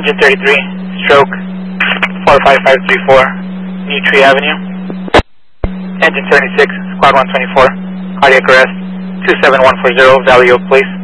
Engine 33, stroke 45534, New Tree Avenue. Engine 76, Squad 124, cardiac arrest 27140, Valley Oak Place.